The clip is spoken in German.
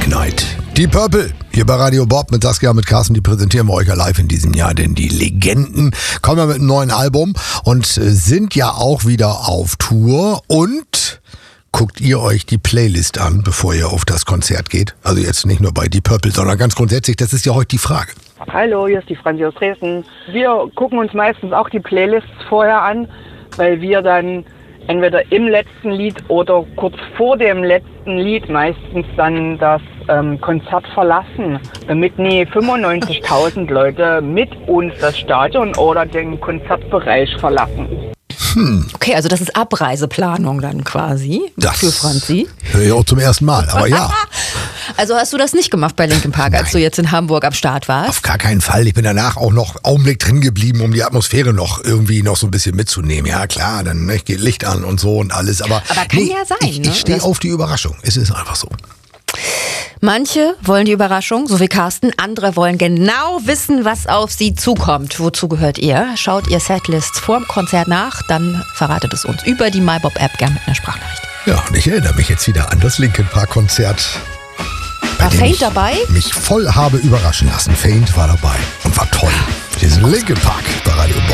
Night. Die Purple, hier bei Radio Bob mit Saskia, mit Carsten, die präsentieren wir euch ja live in diesem Jahr, denn die Legenden kommen ja mit einem neuen Album und sind ja auch wieder auf Tour. Und guckt ihr euch die Playlist an, bevor ihr auf das Konzert geht? Also jetzt nicht nur bei Die Purple, sondern ganz grundsätzlich, das ist ja heute die Frage. Hallo, hier ist die Franzi aus Dresden. Wir gucken uns meistens auch die Playlists vorher an, weil wir dann entweder im letzten Lied oder kurz vor dem letzten Lied meistens dann das Konzert verlassen, damit nie 95.000 Leute mit uns das Stadion oder den Konzertbereich verlassen. Okay, also das ist Abreiseplanung dann quasi für Franzi. Höre ich auch zum ersten Mal, aber ja. Also hast du das nicht gemacht bei Linkin Park, als du jetzt in Hamburg am Start warst? Auf gar keinen Fall. Ich bin danach auch noch Augenblick drin geblieben, um die Atmosphäre noch irgendwie noch so ein bisschen mitzunehmen. Ja klar, dann geht Licht an und so und alles. Aber kann ja sein. Ich stehe auf die Überraschung. Es ist einfach so. Manche wollen die Überraschung, so wie Carsten. Andere wollen genau wissen, was auf sie zukommt. Wozu gehört ihr? Schaut ihr Setlists vorm Konzert nach, dann verratet es uns über die MyBob-App, gern mit einer Sprachnachricht. Ja, und ich erinnere mich jetzt wieder an das Linkin Park-Konzert. War Faint dabei? Mich voll habe überraschen lassen. Faint war dabei und war toll. Wir sind Linkin Park bei Radio Bob.